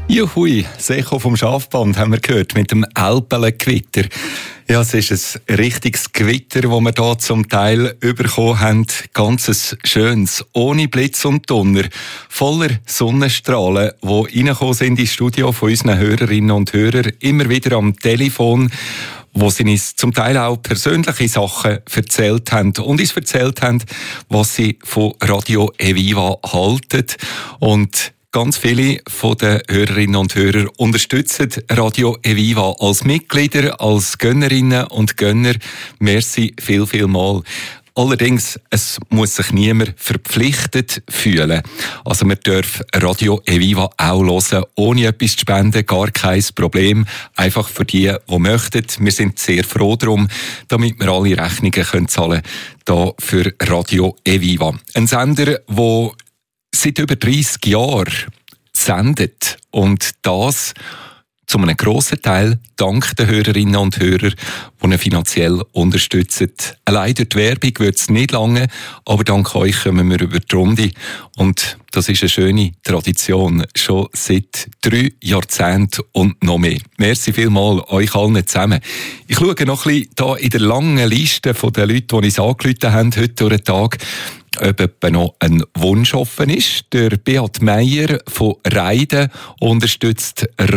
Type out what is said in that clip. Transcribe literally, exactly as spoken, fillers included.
Juhui, das Echo vom Schafband haben wir gehört mit dem Alpengewitter. Ja, es ist ein richtiges Gewitter, das wir hier zum Teil bekommen haben. Ganz schönes, ohne Blitz und Donner, voller Sonnenstrahlen, die reingekommen sind ins Studio von unseren Hörerinnen und Hörern, immer wieder am Telefon, wo sie uns zum Teil auch persönliche Sachen erzählt haben und uns erzählt haben, was sie von Radio Eviva halten. Und ganz viele von den Hörerinnen und Hörern unterstützen Radio Eviva als Mitglieder, als Gönnerinnen und Gönner. Merci viel, viel mal. Allerdings, es muss sich niemand verpflichtet fühlen. Also man darf Radio Eviva auch hören, ohne etwas zu spenden, gar kein Problem. Einfach für die, die möchten. Wir sind sehr froh darum, damit wir alle Rechnungen können zahlen können, für Radio Eviva. Ein Sender, der seit über dreissig Jahren sendet. Und das zu einem grossen Teil dank den Hörerinnen und Hörern, die ihn finanziell unterstützen. Allein durch die Werbung wird es nicht lange, aber dank euch kommen wir über die Runde. Und das ist eine schöne Tradition, schon seit drei Jahrzehnten und noch mehr. Merci vielmals euch allen zusammen. Ich schaue noch ein bisschen hier in der langen Liste der Leute, die uns angerufen haben, heute durch den Tag, ob etwa noch ein Wunsch offen ist. Der Beat Meier von Reiden unterstützt